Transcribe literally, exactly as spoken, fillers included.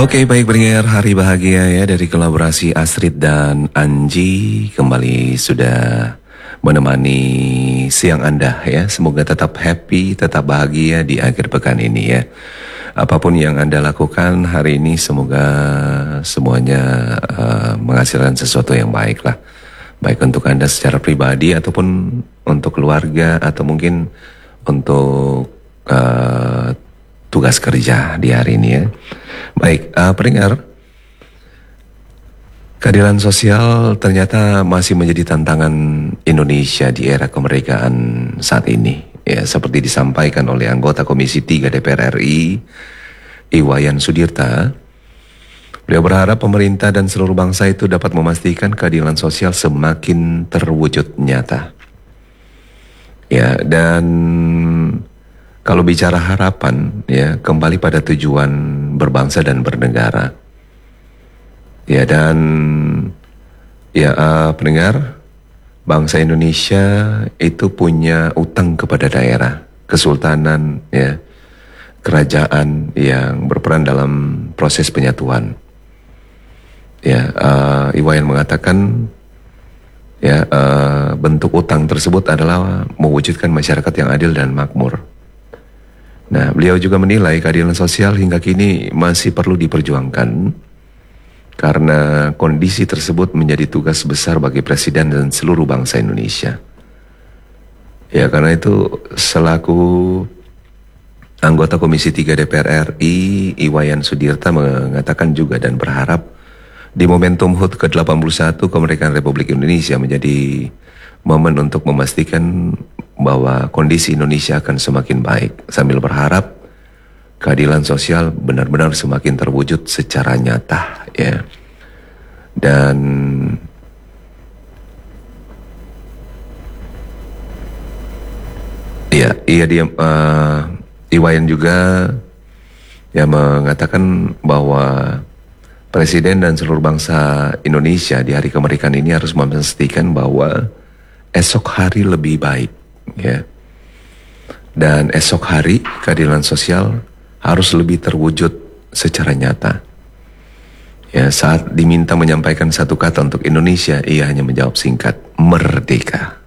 Oke, baik pendengar, hari bahagia ya dari kolaborasi Astrid dan Anji kembali sudah menemani siang Anda ya. Semoga tetap happy, tetap bahagia di akhir pekan ini ya. Apapun yang Anda lakukan hari ini semoga semuanya uh, menghasilkan sesuatu yang baik lah. Baik untuk Anda secara pribadi ataupun untuk keluarga atau mungkin untuk uh, tugas kerja di hari ini ya. Baik, uh, pendengar, keadilan sosial ternyata masih menjadi tantangan Indonesia di era kemerdekaan saat ini. Ya, seperti disampaikan oleh anggota Komisi tiga D P R R I, Iwayan Sudirta, beliau berharap pemerintah dan seluruh bangsa itu dapat memastikan keadilan sosial semakin terwujud nyata. Ya, dan kalau bicara harapan, ya kembali pada tujuan berbangsa dan bernegara. Ya dan ya uh, pendengar, bangsa Indonesia itu punya utang kepada daerah, kesultanan, ya, kerajaan yang berperan dalam proses penyatuan. Ya, uh, Iwayan mengatakan, ya uh, bentuk utang tersebut adalah mewujudkan masyarakat yang adil dan makmur. Nah, beliau juga menilai keadilan sosial hingga kini masih perlu diperjuangkan karena kondisi tersebut menjadi tugas besar bagi Presiden dan seluruh bangsa Indonesia. Ya, karena itu selaku anggota Komisi tiga D P R R I, Iwayan Sudirta mengatakan juga dan berharap di momentum H U T ke delapan puluh satu kemerdekaan Republik Indonesia menjadi momen untuk memastikan bahwa kondisi Indonesia akan semakin baik, sambil berharap keadilan sosial benar-benar semakin terwujud secara nyata ya. Dan ya, iya dia uh, Iwayan juga ya mengatakan bahwa Presiden dan seluruh bangsa Indonesia di hari kemerdekaan ini harus memastikan bahwa esok hari lebih baik ya. Dan esok hari keadilan sosial harus lebih terwujud secara nyata. Ya, saat diminta menyampaikan satu kata untuk Indonesia, ia hanya menjawab singkat, merdeka.